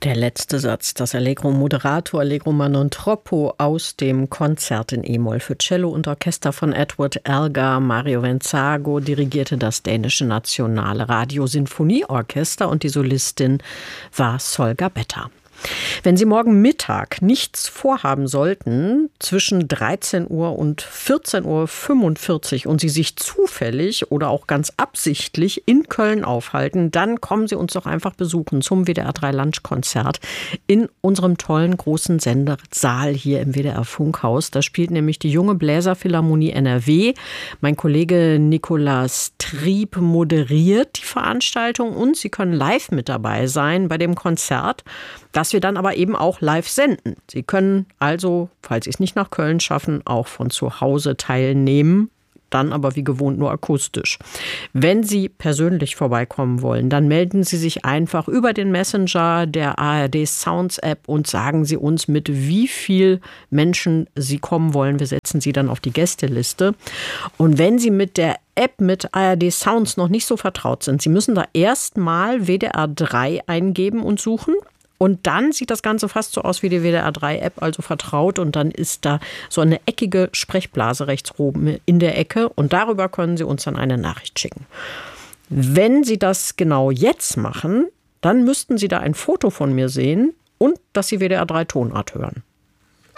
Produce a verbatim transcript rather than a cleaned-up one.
Der letzte Satz, das Allegro Moderato, Allegro ma non troppo aus dem Konzert in E-Moll für Cello und Orchester von Edward Elgar. Mario Venzago dirigierte das dänische Nationale Radiosinfonieorchester und die Solistin war Solga Betta. Wenn Sie morgen Mittag nichts vorhaben sollten, zwischen dreizehn Uhr und vierzehn Uhr fünfundvierzig und Sie sich zufällig oder auch ganz absichtlich in Köln aufhalten, dann kommen Sie uns doch einfach besuchen zum W D R drei Lunchkonzert in unserem tollen großen Sendesaal hier im W D R Funkhaus. Da spielt nämlich die Junge Bläserphilharmonie N R W. Mein Kollege Nikolaus Trieb moderiert die Veranstaltung und Sie können live mit dabei sein bei dem Konzert, das wir dann aber eben auch live senden. Sie können also, falls Sie es nicht nach Köln schaffen, auch von zu Hause teilnehmen, dann aber wie gewohnt nur akustisch. Wenn Sie persönlich vorbeikommen wollen, dann melden Sie sich einfach über den Messenger der A R D Sounds App und sagen Sie uns, mit wie viel Menschen Sie kommen wollen. Wir setzen Sie dann auf die Gästeliste. Und wenn Sie mit der App mit A R D Sounds noch nicht so vertraut sind, Sie müssen da erstmal W D R drei eingeben und suchen. Und dann sieht das Ganze fast so aus wie die W D R drei App, also vertraut. Und dann ist da so eine eckige Sprechblase rechts oben in der Ecke. Und darüber können Sie uns dann eine Nachricht schicken. Wenn Sie das genau jetzt machen, dann müssten Sie da ein Foto von mir sehen und dass Sie W D R drei Tonart hören.